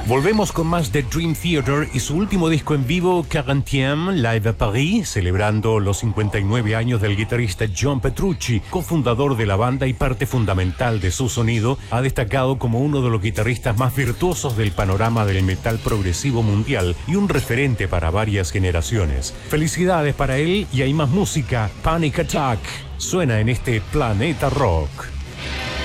Volvemos con más de Dream Theater y su último disco en vivo, 40 Live à Paris, celebrando los 59 años del guitarrista John Petrucci, cofundador de la banda y parte fundamental de su sonido. Ha destacado como uno de los guitarristas más virtuosos del panorama del metal progresivo mundial y un referente para varias generaciones. Felicidades para él y hay más música. Panic Attack suena en este Planeta Rock.